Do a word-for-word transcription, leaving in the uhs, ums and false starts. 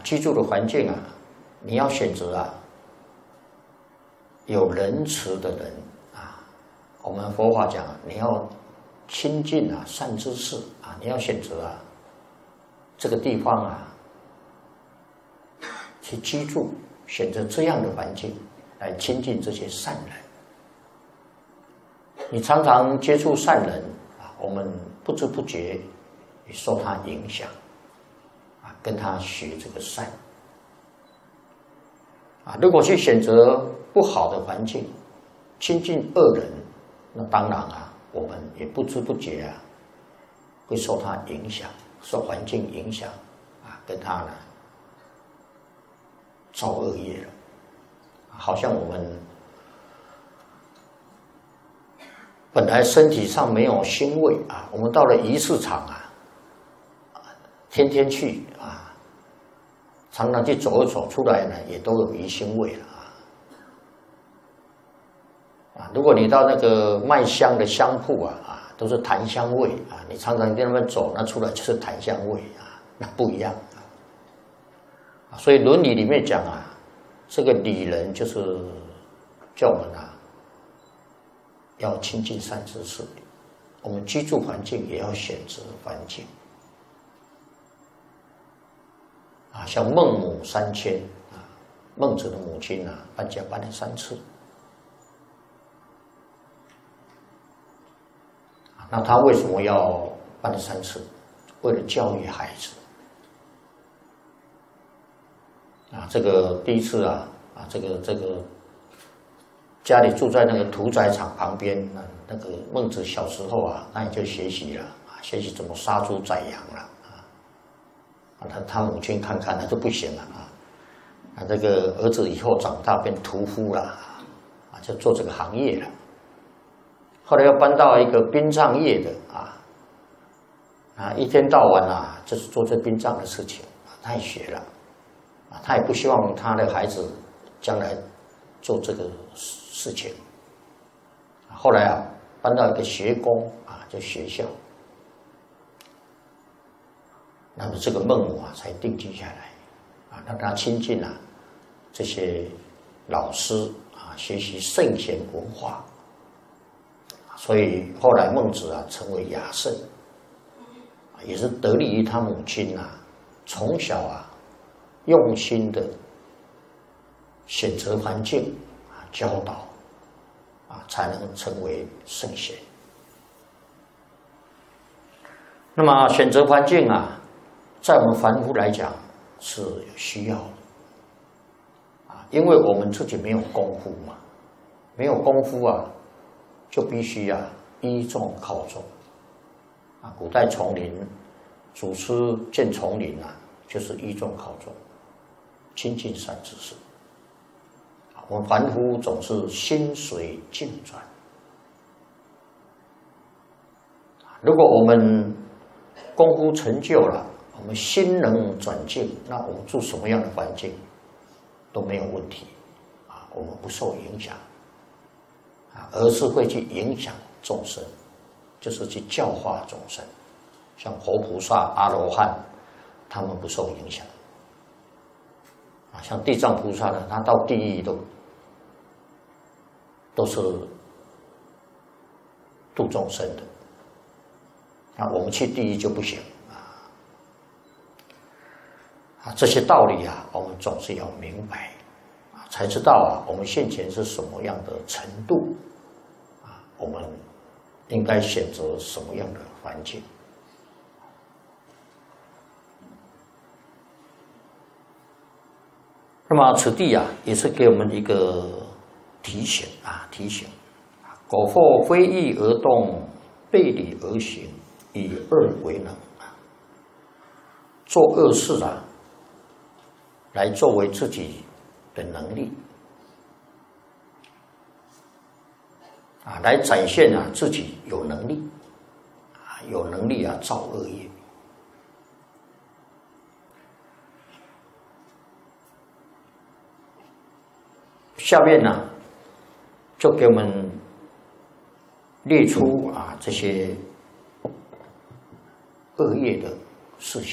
居住的环境啊，你要选择啊，有仁慈的人啊。我们佛法讲，你要亲近啊善知识啊，你要选择啊这个地方啊去居住，选择这样的环境来亲近这些善人。你常常接触善人啊，我们不知不觉也受他影响啊，跟他学这个善啊。如果去选择不好的环境，亲近恶人，那当然啊，我们也不知不觉啊，会受他影响，受环境影响啊，跟他呢造恶业了。好像我们本来身体上没有腥味啊，我们到了鱼市场啊，天天去啊，常常去走一走，出来呢也都有鱼腥味了啊。啊，如果你到那个卖香的香铺啊，啊，都是檀香味啊，你常常在那边走，那出来就是檀香味啊，那不一样啊。所以《论语》里面讲啊，这个礼人就是叫我们啊。要亲近善知识，我们居住环境也要选择环境啊。像孟母三迁啊，孟子的母亲啊，搬家搬了三次啊。那他为什么要搬了三次？为了教育孩子啊。这个第一次啊啊，这个这个。家里住在那个屠宰场旁边，那那个孟子小时候啊，那也就学习了啊，学习怎么杀猪宰羊了啊。啊，他他母亲看看，他就不行了啊。啊，这个儿子以后长大变屠夫了啊，就做这个行业了。后来又搬到一个殡葬业的啊，啊，一天到晚啊，就是做这殡葬的事情，他也学了啊，他也不希望他的孩子将来做这个事情。后来啊，搬到一个学宫啊，就学校。那么这个孟母啊，才定居下来啊，让他亲近啊这些老师啊，学习圣贤文化。所以后来孟子啊，成为雅圣，也是得力于他母亲啊，从小啊，用心的选择环境啊，教导啊，才能成为圣贤。那么选择环境啊，在我们凡夫来讲是有需要的啊，因为我们自己没有功夫嘛，没有功夫啊，就必须啊依众靠众啊。古代丛林，祖师见丛林啊，就是依众靠众，亲近善知识。我们凡夫总是心随境转。如果我们功夫成就了，我们心能转境，那我们住什么样的环境都没有问题啊，我们不受影响啊，而是会去影响众生，就是去教化众生。像活菩萨、阿罗汉，他们不受影响啊。像地藏菩萨呢，他到地狱都都是度众生的，那我们去地狱就不行啊！啊，这些道理啊，我们总是要明白啊，才知道啊，我们现前是什么样的程度啊，我们应该选择什么样的环境。那么此地啊，也是给我们一个提醒啊，提醒啊，苟或非义而动，背礼而行，以恶为能啊，做恶事啊，来作为自己的能力啊，来展现啊自己有能力啊，有能力啊造恶业。下面呢，就给我们列出啊这些恶业的事情。